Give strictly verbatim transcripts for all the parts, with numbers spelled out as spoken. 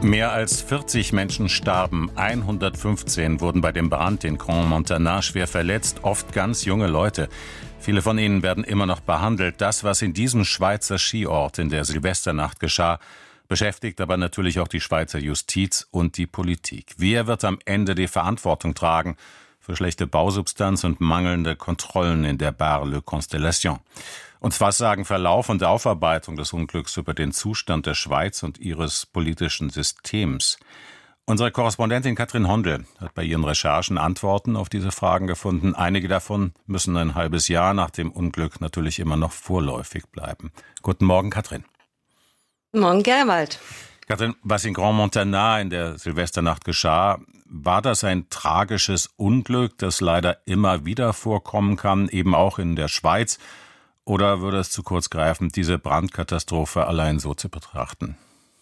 Mehr als vierzig Menschen starben, hundertfünfzehn wurden bei dem Brand in Crans Montana schwer verletzt, oft ganz junge Leute. Viele von ihnen werden immer noch behandelt. Das, was in diesem Schweizer Skiort in der Silvesternacht geschah, beschäftigt aber natürlich auch die Schweizer Justiz und die Politik. Wer wird am Ende die Verantwortung tragen für schlechte Bausubstanz und mangelnde Kontrollen in der Bar Le Constellation? Und was sagen Verlauf und Aufarbeitung des Unglücks über den Zustand der Schweiz und ihres politischen Systems? Unsere Korrespondentin Katrin Hondel hat bei ihren Recherchen Antworten auf diese Fragen gefunden. Einige davon müssen ein halbes Jahr nach dem Unglück natürlich immer noch vorläufig bleiben. Guten Morgen, Katrin. Guten Morgen, Gerwald. Katrin, was in Crans Montana in der Silvesternacht geschah, war das ein tragisches Unglück, das leider immer wieder vorkommen kann, eben auch in der Schweiz? Oder würde es zu kurz greifen, diese Brandkatastrophe allein so zu betrachten?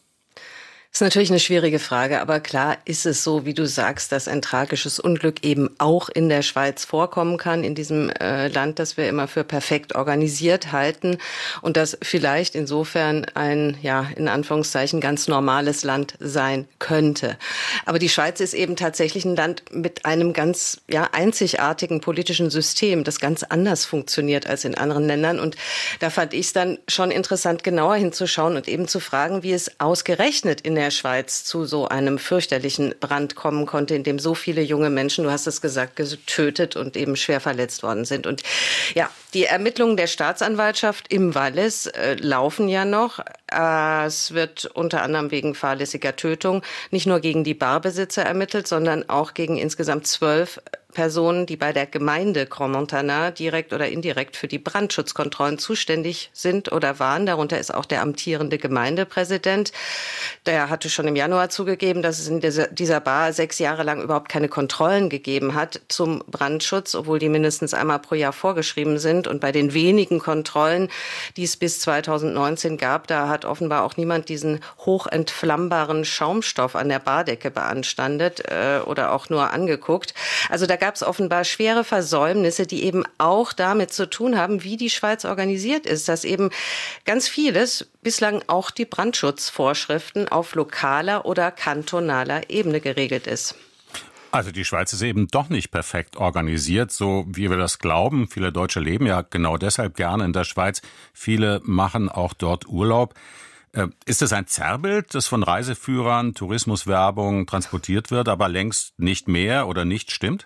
Das ist natürlich eine schwierige Frage, aber klar ist es so, wie du sagst, dass ein tragisches Unglück eben auch in der Schweiz vorkommen kann, in diesem äh, Land, das wir immer für perfekt organisiert halten und das vielleicht insofern ein, ja, in Anführungszeichen ganz normales Land sein könnte. Aber die Schweiz ist eben tatsächlich ein Land mit einem ganz, ja, einzigartigen politischen System, das ganz anders funktioniert als in anderen Ländern. Und da fand ich es dann schon interessant, genauer hinzuschauen und eben zu fragen, wie es ausgerechnet in der der Schweiz zu so einem fürchterlichen Brand kommen konnte, in dem so viele junge Menschen, du hast es gesagt, getötet und eben schwer verletzt worden sind. Und ja, die Ermittlungen der Staatsanwaltschaft im Wallis äh, laufen ja noch. Äh, es wird unter anderem wegen fahrlässiger Tötung nicht nur gegen die Barbesitzer ermittelt, sondern auch gegen insgesamt zwölf Personen, die bei der Gemeinde Crans Montana direkt oder indirekt für die Brandschutzkontrollen zuständig sind oder waren. Darunter ist auch der amtierende Gemeindepräsident. Der hatte schon im Januar zugegeben, dass es in dieser Bar sechs Jahre lang überhaupt keine Kontrollen gegeben hat zum Brandschutz, obwohl die mindestens einmal pro Jahr vorgeschrieben sind. Und bei den wenigen Kontrollen, die es bis zweitausendneunzehn gab, da hat offenbar auch niemand diesen hochentflammbaren Schaumstoff an der Bardecke beanstandet äh, oder auch nur angeguckt. Also da gab es offenbar schwere Versäumnisse, die eben auch damit zu tun haben, wie die Schweiz organisiert ist, dass eben ganz vieles, bislang auch die Brandschutzvorschriften auf lokaler oder kantonaler Ebene geregelt ist. Also die Schweiz ist eben doch nicht perfekt organisiert, so wie wir das glauben. Viele Deutsche leben ja genau deshalb gerne in der Schweiz. Viele machen auch dort Urlaub. Ist es ein Zerrbild, das von Reiseführern, Tourismuswerbung transportiert wird, aber längst nicht mehr oder nicht stimmt?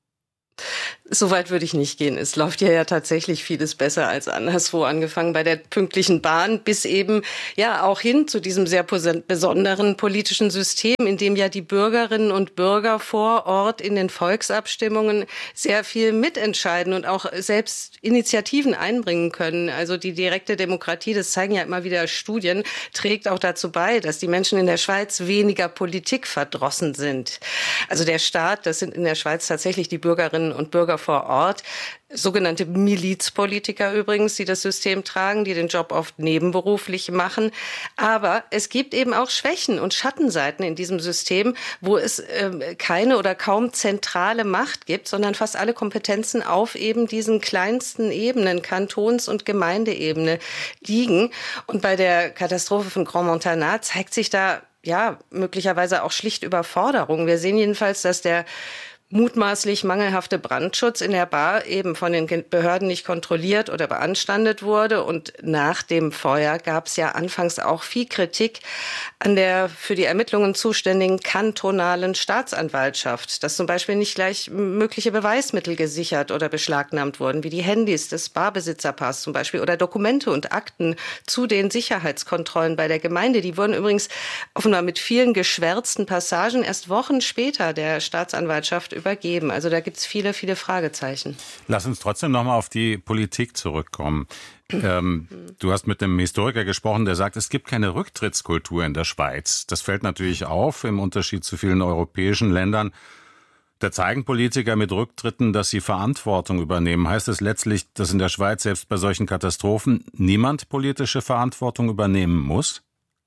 So weit würde ich nicht gehen. Es läuft ja, ja tatsächlich vieles besser als anderswo, angefangen bei der pünktlichen Bahn bis eben ja auch hin zu diesem sehr besonderen politischen System, in dem ja die Bürgerinnen und Bürger vor Ort in den Volksabstimmungen sehr viel mitentscheiden und auch selbst Initiativen einbringen können. Also die direkte Demokratie, das zeigen ja immer wieder Studien, trägt auch dazu bei, dass die Menschen in der Schweiz weniger Politik verdrossen sind. Also der Staat, das sind in der Schweiz tatsächlich die Bürgerinnen und Bürger vor Ort, sogenannte Milizpolitiker übrigens, die das System tragen, die den Job oft nebenberuflich machen. Aber es gibt eben auch Schwächen und Schattenseiten in diesem System, wo es äh, keine oder kaum zentrale Macht gibt, sondern fast alle Kompetenzen auf eben diesen kleinsten Ebenen, Kantons- und Gemeindeebene liegen. Und bei der Katastrophe von Crans Montana zeigt sich da ja möglicherweise auch schlicht Überforderung. Wir sehen jedenfalls, dass der mutmaßlich mangelhafte Brandschutz in der Bar eben von den Behörden nicht kontrolliert oder beanstandet wurde. Und nach dem Feuer gab es ja anfangs auch viel Kritik an der für die Ermittlungen zuständigen kantonalen Staatsanwaltschaft, dass zum Beispiel nicht gleich mögliche Beweismittel gesichert oder beschlagnahmt wurden, wie die Handys des Barbesitzerpaars zum Beispiel oder Dokumente und Akten zu den Sicherheitskontrollen bei der Gemeinde. Die wurden übrigens offenbar mit vielen geschwärzten Passagen erst Wochen später der Staatsanwaltschaft übergeben. Also da gibt es viele, viele Fragezeichen. Lass uns trotzdem nochmal auf die Politik zurückkommen. Ähm, du hast mit einem Historiker gesprochen, der sagt, es gibt keine Rücktrittskultur in der Schweiz. Das fällt natürlich auf, im Unterschied zu vielen europäischen Ländern. Da zeigen Politiker mit Rücktritten, dass sie Verantwortung übernehmen. Heißt es letztlich, dass in der Schweiz selbst bei solchen Katastrophen niemand politische Verantwortung übernehmen muss?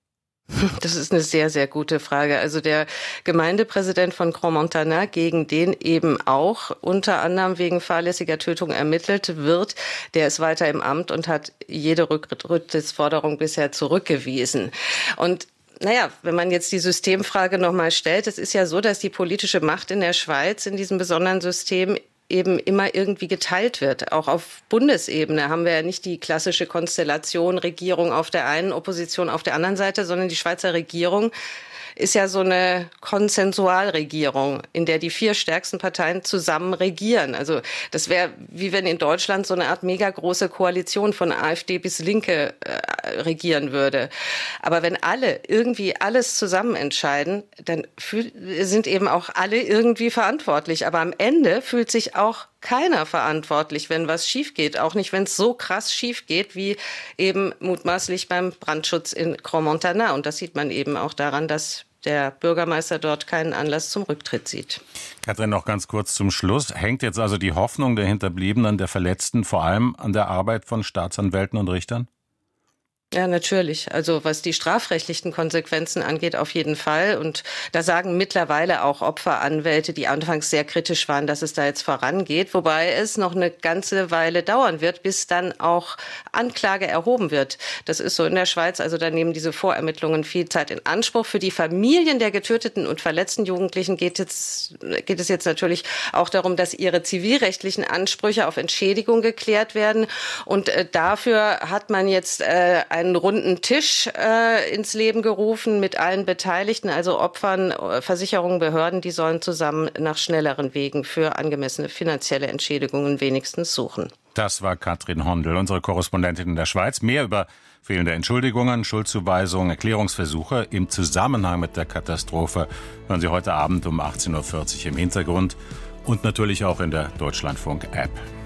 Das ist eine sehr, sehr gute Frage. Also der Gemeindepräsident von Crans Montana, gegen den eben auch unter anderem wegen fahrlässiger Tötung ermittelt wird, der ist weiter im Amt und hat jede Rücktrittsforderung bisher zurückgewiesen. Und naja, wenn man jetzt die Systemfrage nochmal stellt, es ist ja so, dass die politische Macht in der Schweiz in diesem besonderen System eben immer irgendwie geteilt wird. Auch auf Bundesebene haben wir ja nicht die klassische Konstellation Regierung auf der einen, Opposition auf der anderen Seite, sondern die Schweizer Regierung ist ja so eine Konsensualregierung, in der die vier stärksten Parteien zusammen regieren. Also das wäre, wie wenn in Deutschland so eine Art mega große Koalition von AfD bis Linke äh, regieren würde. Aber wenn alle irgendwie alles zusammen entscheiden, dann fühl, sind eben auch alle irgendwie verantwortlich. Aber am Ende fühlt sich auch keiner verantwortlich, wenn was schief geht. Auch nicht, wenn es so krass schief geht, wie eben mutmaßlich beim Brandschutz in Crans-Montana. Und das sieht man eben auch daran, dass der Bürgermeister dort keinen Anlass zum Rücktritt sieht. Katrin, noch ganz kurz zum Schluss. Hängt jetzt also die Hoffnung der Hinterbliebenen, der Verletzten vor allem an der Arbeit von Staatsanwälten und Richtern? Ja, natürlich. Also was die strafrechtlichen Konsequenzen angeht, auf jeden Fall. Und da sagen mittlerweile auch Opferanwälte, die anfangs sehr kritisch waren, dass es da jetzt vorangeht. Wobei es noch eine ganze Weile dauern wird, bis dann auch Anklage erhoben wird. Das ist so in der Schweiz. Also da nehmen diese Vorermittlungen viel Zeit in Anspruch. Für die Familien der getöteten und verletzten Jugendlichen geht, jetzt, geht es jetzt natürlich auch darum, dass ihre zivilrechtlichen Ansprüche auf Entschädigung geklärt werden. Und äh, dafür hat man jetzt äh, einen runden Tisch äh, ins Leben gerufen mit allen Beteiligten, also Opfern, Versicherungen, Behörden, die sollen zusammen nach schnelleren Wegen für angemessene finanzielle Entschädigungen wenigstens suchen. Das war Katrin Hondel, unsere Korrespondentin in der Schweiz. Mehr über fehlende Entschuldigungen, Schuldzuweisungen, Erklärungsversuche im Zusammenhang mit der Katastrophe hören Sie heute Abend um achtzehn Uhr vierzig im Hintergrund und natürlich auch in der Deutschlandfunk-App.